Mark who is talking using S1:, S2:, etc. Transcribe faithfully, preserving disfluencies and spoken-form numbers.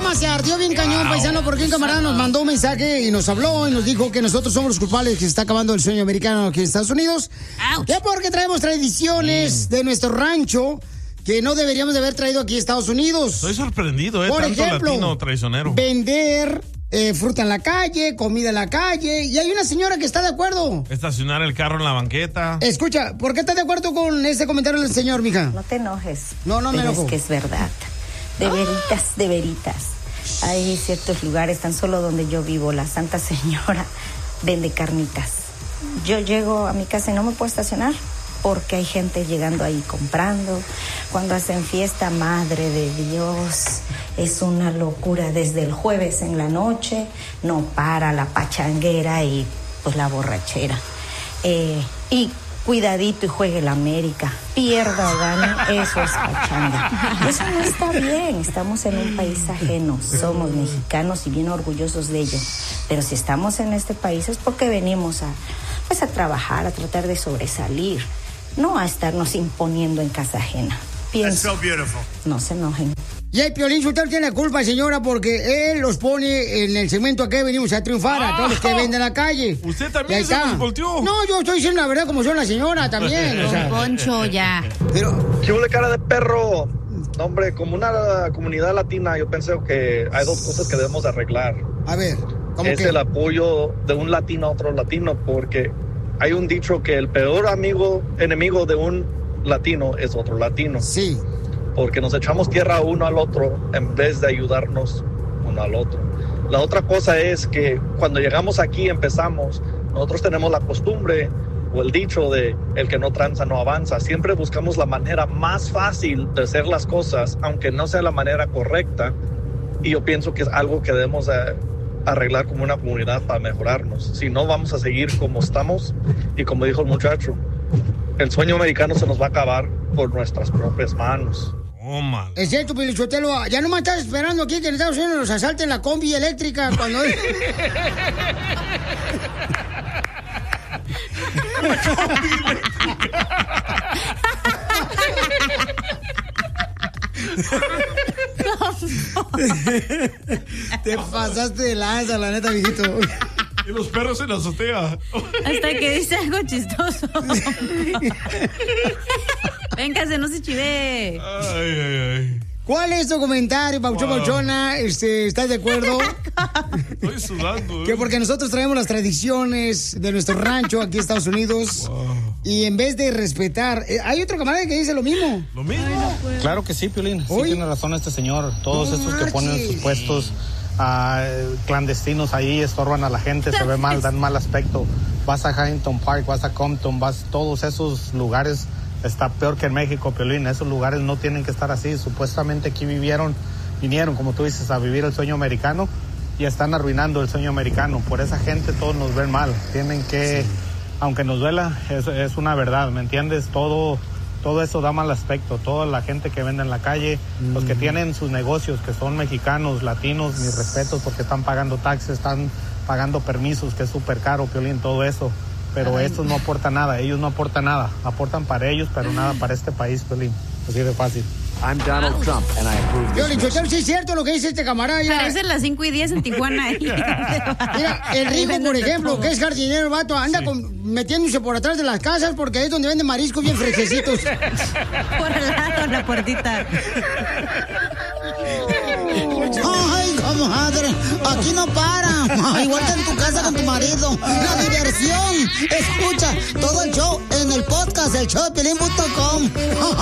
S1: Alma se ardió bien cañón, wow, paisano, porque un camarada nos mandó un mensaje y nos habló y nos dijo que nosotros somos los culpables que se está acabando el sueño americano aquí en Estados Unidos. Ouch. Que porque traemos tradiciones mm. de nuestro rancho que no deberíamos de haber traído aquí a Estados Unidos.
S2: Estoy sorprendido, ¿eh?
S1: Por
S2: Tanto
S1: ejemplo,
S2: latino traicionero.
S1: Vender eh, fruta en la calle, comida en la calle. Y hay una señora que está de acuerdo.
S2: Estacionar el carro en la banqueta.
S1: Escucha, ¿por qué estás de acuerdo con ese comentario del señor, mija?
S3: No te enojes.
S1: No, no me
S3: pero
S1: enojo.
S3: Es que es verdad. De ah. veritas, de veritas. Hay ciertos lugares, tan solo donde yo vivo, la Santa Señora vende carnitas. Yo llego a mi casa y no me puedo estacionar porque hay gente llegando ahí comprando. Cuando hacen fiesta, madre de Dios, es una locura. Desde el jueves en la noche no para la pachanguera y pues la borrachera. Eh, y cuidadito y juegue la América. Pierda o gane, eso es pachanga. Eso no está bien. Estamos en un país ajeno. Somos mexicanos y bien orgullosos de ello. Pero si estamos en este país es porque venimos a, pues, a trabajar, a tratar de sobresalir. No a estarnos imponiendo en casa ajena. Pienso. So no se enojen.
S1: Y el Piolín Sotelo tiene la culpa, señora, porque él los pone en el segmento a que venimos a triunfar, ah, a todos los que venden en la calle.
S2: ¿Usted también se nos volteó?
S1: No, yo estoy diciendo la verdad como son la señora también.
S4: O sea. Poncho, ya.
S5: Pero... ¿Qué huele cara de perro? No, hombre, como una comunidad latina, yo pienso que hay dos cosas que debemos arreglar.
S1: A ver, ¿cómo
S5: es
S1: que?
S5: El apoyo de un latino a otro latino, porque hay un dicho que el peor amigo, enemigo de un latino es otro latino.
S1: Sí.
S5: Porque nos echamos tierra uno al otro en vez de ayudarnos uno al otro. La otra cosa es que cuando llegamos aquí empezamos, nosotros tenemos la costumbre o el dicho de el que no tranza no avanza. Siempre buscamos la manera más fácil de hacer las cosas, aunque no sea la manera correcta. Y yo pienso que es algo que debemos eh, arreglar como una comunidad para mejorarnos. Si no, vamos a seguir como estamos. Y como dijo el muchacho, el sueño americano se nos va a acabar por nuestras propias manos.
S2: Oh, man.
S1: Es cierto, Piolín Sotelo, ya no me estás esperando aquí que en Estados Unidos nos asalten la combi eléctrica cuando... Te pasaste de lanza, la neta, viejito.
S2: Y los perros en la azotea.
S4: Hasta que dice algo chistoso. Véngase, no se chive.
S2: Ay, ay, ay.
S1: ¿Cuál es tu comentario, Pauchón, wow. Pauchona? Este, ¿estás de acuerdo?
S2: Estoy sudando. ¿eh?
S1: Que porque nosotros traemos las tradiciones de nuestro rancho aquí en Estados Unidos. Wow. Y en vez de respetar... Eh, hay otro camarada que dice lo mismo.
S2: ¿Lo mismo?
S6: Ay, no, pues. Claro que sí, Piolín. Sí tiene razón este señor. Todos no estos marches. Que ponen sus puestos uh, clandestinos ahí, estorban a la gente, se ve mal, dan mal aspecto. Vas a Huntington Park, vas a Compton, vas todos esos lugares... Está peor que en México, Piolín. Esos lugares no tienen que estar así. Supuestamente aquí vivieron, vinieron, como tú dices, a vivir el sueño americano y están arruinando el sueño americano. Por esa gente todos nos ven mal. Tienen que, sí. Aunque nos duela, es, es una verdad, ¿me entiendes? Todo, todo eso da mal aspecto. Toda la gente que vende en la calle, mm. los que tienen sus negocios, que son mexicanos, latinos, mis respetos, porque están pagando taxes, están pagando permisos, que es súper caro, Piolín, todo eso. Pero Ay. Estos no aportan nada, ellos no aportan nada, aportan para ellos, pero nada para este país, Piolín, así de fácil.
S7: I'm Donald Ouch. Trump and I approve
S1: Yo, Lichotero, sí es cierto lo que dice este camarada.
S4: Parecen las cinco y diez en Tijuana.
S1: Mira, el rico, por ejemplo, que es jardinero, el vato, anda sí. con, metiéndose por atrás de las casas porque ahí es donde venden mariscos bien fresquecitos.
S4: Por al lado, la puertita.
S1: Ay, comadre, aquí no para. Igual que en tu casa con tu marido. La diversión. Escucha todo el show en el podcast, el show de Piolín punto com.